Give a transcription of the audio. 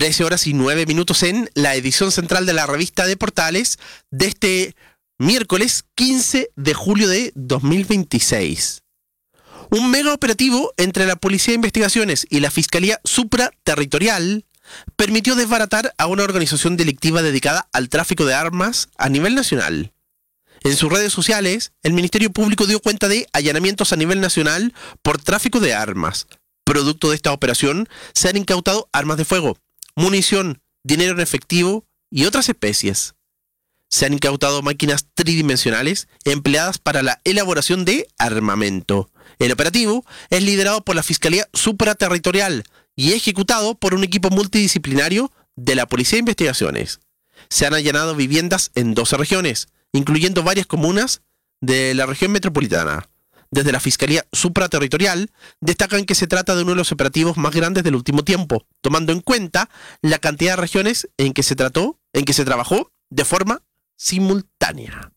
13:09 en la edición central de la revista de Portales de este miércoles 15 de julio de 2026. Un mega operativo entre la Policía de Investigaciones y la Fiscalía Supraterritorial permitió desbaratar a una organización delictiva dedicada al tráfico de armas a nivel nacional. En sus redes sociales, el Ministerio Público dio cuenta de allanamientos a nivel nacional por tráfico de armas. Producto de esta operación, se han incautado armas de fuego, munición, dinero en efectivo y otras especies. Se han incautado máquinas tridimensionales empleadas para la elaboración de armamento. El operativo es liderado por la Fiscalía Supraterritorial y ejecutado por un equipo multidisciplinario de la Policía de Investigaciones. Se han allanado viviendas en 12 regiones, incluyendo varias comunas de la región metropolitana. Desde la Fiscalía Supraterritorial destacan que se trata de uno de los operativos más grandes del último tiempo, tomando en cuenta la cantidad de regiones en que se trabajó de forma simultánea.